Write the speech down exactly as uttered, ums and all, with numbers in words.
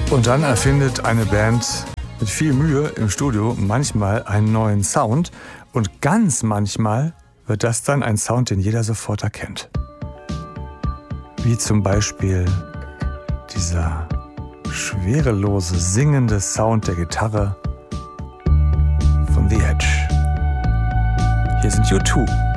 Und dann erfindet eine Band mit viel Mühe im Studio manchmal einen neuen Sound. Und ganz manchmal wird das dann ein Sound, den jeder sofort erkennt. Wie zum Beispiel dieser schwerelose, singende Sound der Gitarre von The Edge. Hier sind U zwei.